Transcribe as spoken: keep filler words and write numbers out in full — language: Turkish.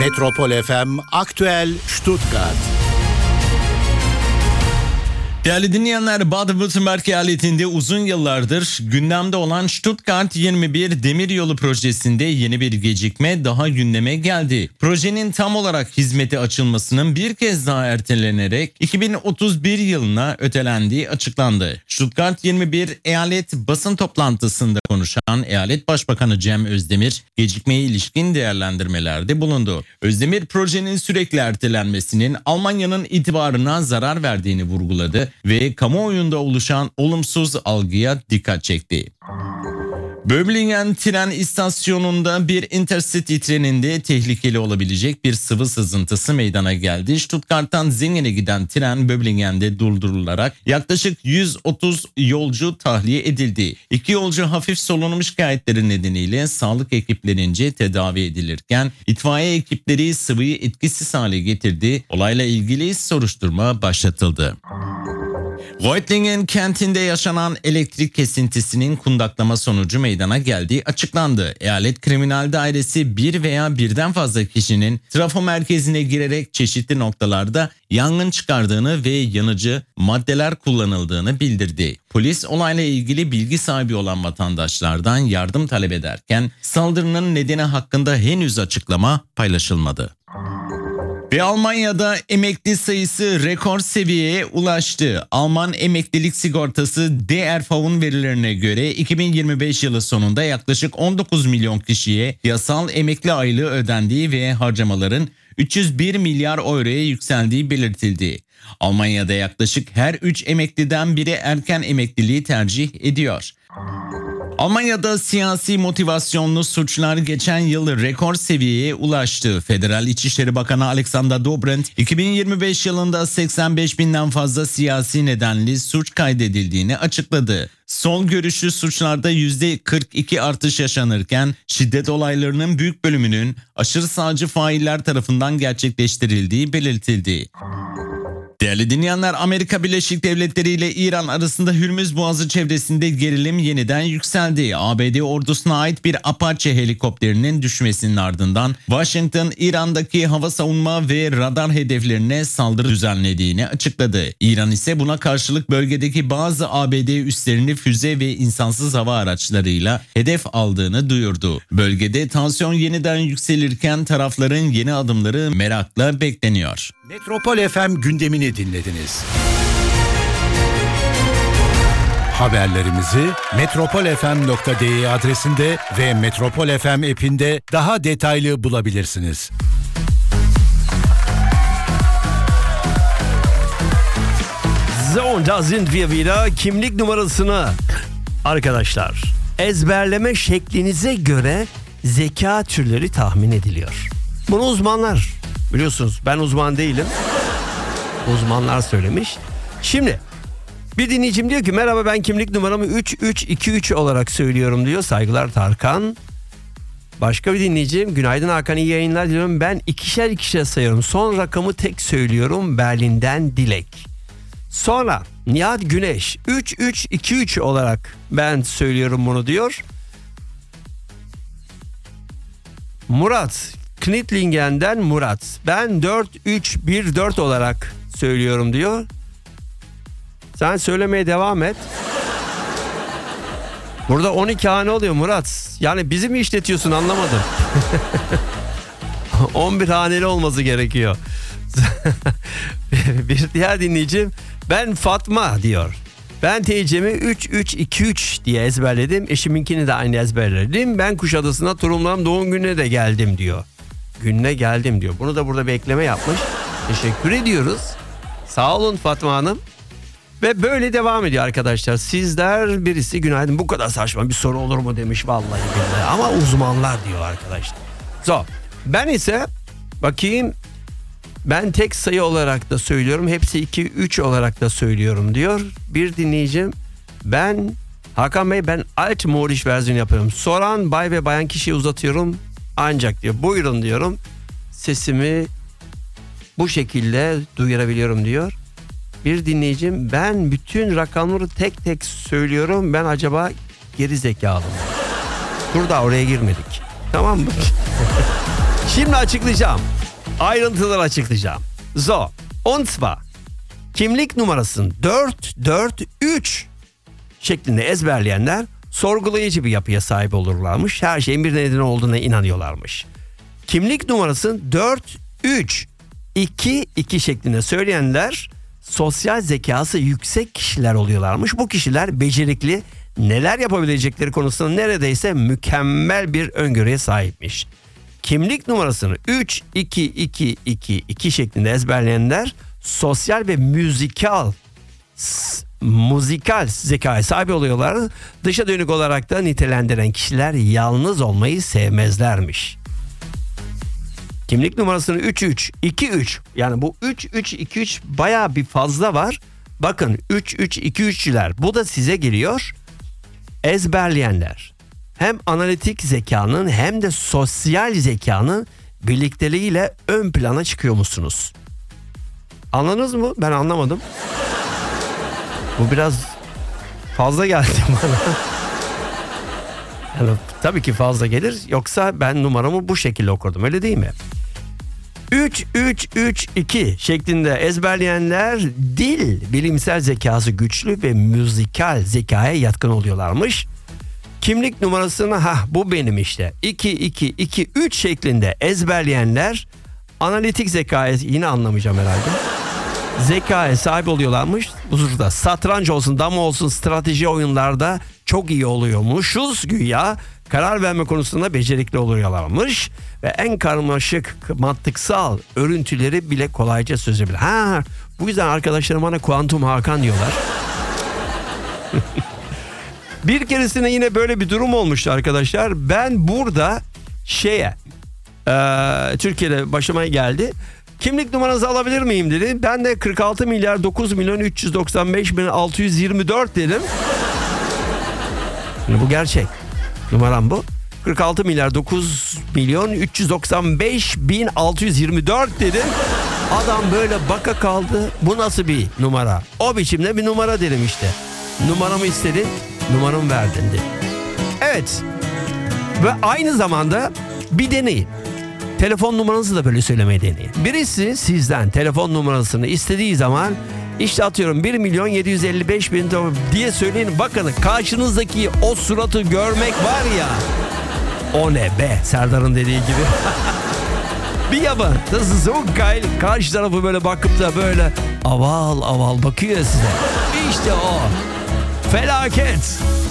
Metropol F M Aktüel Stuttgart. Değerli dinleyenler, Baden-Württemberg eyaletinde uzun yıllardır gündemde olan Stuttgart yirmi bir demiryolu projesinde yeni bir gecikme daha gündeme geldi. Projenin tam olarak hizmete açılmasının bir kez daha ertelenerek iki bin otuz bir yılına ötelendiği açıklandı. Stuttgart yirmi bir eyalet basın toplantısında konuşan Eyalet Başbakanı Cem Özdemir, gecikmeye ilişkin değerlendirmelerde bulundu. Özdemir, projenin sürekli ertelenmesinin Almanya'nın itibarına zarar verdiğini vurguladı ve kamuoyunda oluşan olumsuz algıya dikkat çekti. Böblingen tren istasyonunda bir Intercity treninde tehlikeli olabilecek bir sıvı sızıntısı meydana geldi. Stuttgart'tan Zingen'e giden tren Böblingen'de durdurularak yaklaşık yüz otuz yolcu tahliye edildi. İki yolcu hafif solunum şikayetleri nedeniyle sağlık ekiplerince tedavi edilirken itfaiye ekipleri sıvıyı etkisiz hale getirdi. Olayla ilgili soruşturma başlatıldı. Reutlingen kentinde yaşanan elektrik kesintisinin kundaklama sonucu meydana geldiği açıklandı. Eyalet Kriminal Dairesi bir veya birden fazla kişinin trafo merkezine girerek çeşitli noktalarda yangın çıkardığını ve yanıcı maddeler kullanıldığını bildirdi. Polis olayla ilgili bilgi sahibi olan vatandaşlardan yardım talep ederken saldırının nedeni hakkında henüz açıklama paylaşılmadı. Ve Almanya'da emekli sayısı rekor seviyeye ulaştı. Alman emeklilik sigortası D R V'un verilerine göre iki bin yirmi beş yılı sonunda yaklaşık on dokuz milyon kişiye yasal emekli aylığı ödendiği ve harcamaların üç yüz bir milyar euroya yükseldiği belirtildi. Almanya'da yaklaşık her üç emekliden biri erken emekliliği tercih ediyor. Almanya'da siyasi motivasyonlu suçlar geçen yıl rekor seviyeye ulaştı. Federal İçişleri Bakanı Alexander Dobrindt, iki bin yirmi beş yılında seksen beş binden fazla siyasi nedenli suç kaydedildiğini açıkladı. Sol görüşlü suçlarda yüzde kırk iki artış yaşanırken şiddet olaylarının büyük bölümünün aşırı sağcı failler tarafından gerçekleştirildiği belirtildi. Değerli dinleyenler, Amerika Birleşik Devletleri ile İran arasında Hürmüz Boğazı çevresinde gerilim yeniden yükseldi. A B D ordusuna ait bir Apache helikopterinin düşmesinin ardından Washington, İran'daki hava savunma ve radar hedeflerine saldırı düzenlediğini açıkladı. İran ise buna karşılık bölgedeki bazı A B D üslerini füze ve insansız hava araçlarıyla hedef aldığını duyurdu. Bölgede tansiyon yeniden yükselirken tarafların yeni adımları merakla bekleniyor. Metropol F M gündemini dinlediniz. Haberlerimizi metropol f m nokta d e adresinde ve Metropol F M app'inde daha detaylı bulabilirsiniz. So, da sind wir wieder. Kimlik numarasını arkadaşlar ezberleme şeklinize göre zeka türleri tahmin ediliyor. Bunu uzmanlar, biliyorsunuz ben uzman değilim. Uzmanlar söylemiş. Şimdi bir dinleyicim diyor ki merhaba, ben kimlik numaramı üç üç iki üç olarak söylüyorum diyor. Saygılar Tarkan. Başka bir dinleyicim, günaydın Hakan, iyi yayınlar diyorum. Ben ikişer ikişer sayıyorum. Son rakamı tek söylüyorum. Berlin'den Dilek. Sonra Nihat Güneş üç üç iki üç olarak ben söylüyorum bunu diyor. Murat Knitlingen'den Murat, ben dört üç bir dört olarak söylüyorum diyor. Sen söylemeye devam et. Burada on iki hane oluyor Murat. Yani bizi mi işletiyorsun, anlamadım. on bir haneli olması gerekiyor. Bir diğer dinleyicim, ben Fatma diyor. Ben T C'mi üç üç iki üç diye ezberledim. Eşiminkini de aynı ezberledim. Ben Kuşadası'na Turumlam doğum gününe de geldim diyor. Gününe geldim diyor. Bunu da burada bir ekleme yapmış. Teşekkür ediyoruz. Sağ olun Fatma Hanım. Ve böyle devam ediyor arkadaşlar. Sizler, birisi günaydın, bu kadar saçma bir soru olur mu demiş, vallahi billahi. Ama uzmanlar diyor arkadaşlar. So, ben ise bakayım, ben tek sayı olarak da söylüyorum. Hepsi iki üç olarak da söylüyorum diyor. Bir dinleyicim, ben Hakan Bey ben alt modiş versiyon yapıyorum. Soran bay ve bayan kişiyi uzatıyorum ancak diyor. Buyurun diyorum. Sesimi bu şekilde duyurabiliyorum diyor. Bir dinleyicim, ben bütün rakamları tek tek söylüyorum. Ben acaba geri zekalı mı? Dur da oraya girmedik. Tamam mı? Şimdi açıklayacağım. Ayrıntıları açıklayacağım. So, und zwar kimlik numarasını dört dört üç şeklinde ezberleyenler sorgulayıcı bir yapıya sahip olurlarmış. Her şeyin bir nedeni olduğuna inanıyorlarmış. Kimlik numarasını dört üç iki iki şeklinde söyleyenler sosyal zekası yüksek kişiler oluyorlarmış. Bu kişiler becerikli, neler yapabilecekleri konusunda neredeyse mükemmel bir öngörüye sahipmiş. Kimlik numarasını üç iki iki iki iki şeklinde ezberleyenler sosyal ve müzikal s- müzikal zekaya sahip oluyorlar. Dışa dönük olarak da nitelendiren kişiler yalnız olmayı sevmezlermiş. Kimlik numarasını üç üç iki üç, yani bu üç üç iki üç bayağı bir fazla var. Bakın üç üç iki üç'ler, bu da size geliyor. Ezberleyenler hem analitik zekanın hem de sosyal zekanın birlikteliğiyle ön plana çıkıyor musunuz? Anladınız mı? Ben anlamadım. Bu biraz fazla geldi bana. Yani tabii ki fazla gelir, yoksa ben numaramı bu şekilde okurdum, öyle değil mi? üç üç üç iki şeklinde ezberleyenler dil, bilimsel zekası güçlü ve müzikal zekaya yatkın oluyorlarmış. Kimlik numarasını ha bu benim işte iki iki iki üç şeklinde ezberleyenler analitik zekaya, yine anlamayacağım herhalde, zekaya sahip oluyorlarmış. Burada satranç olsun, dama olsun, strateji oyunlarda çok iyi oluyormuşuz güya. Karar verme konusunda becerikli oluyorlarmış ve en karmaşık mantıksal örüntüleri bile kolayca çözebilir. Ha, bu yüzden arkadaşlarım bana Kuantum Hakan diyorlar. Bir keresinde yine böyle bir durum olmuştu arkadaşlar. Ben burada şeye e, Türkiye'de başıma geldi. Kimlik numaranızı alabilir miyim dedi. Ben de kırk altı milyar dokuz milyon üç yüz doksan beş bin altı yüz yirmi dört dedim. Şimdi bu gerçek. Numaram bu. kırk altı milyar dokuz milyon üç yüz doksan beş bin altı yüz yirmi dört dedim. Adam böyle baka kaldı. Bu nasıl bir numara? O biçimde bir numara dedim işte. Numaramı istedi. Numaramı verdin dedi. Evet. Ve aynı zamanda bir deneyin. Telefon numaranızı da böyle söylemeyi deneyin. Birisi sizden telefon numarasını istediği zaman işte atıyorum bir milyon yedi yüz elli beş bin diye söyleyin. Bakın karşınızdaki o suratı görmek var ya. O ne be, Serdar'ın dediği gibi. Bir yapın. Das ist so geil. Karşı tarafı böyle bakıp da böyle aval aval bakıyor size. İşte o. Felaket.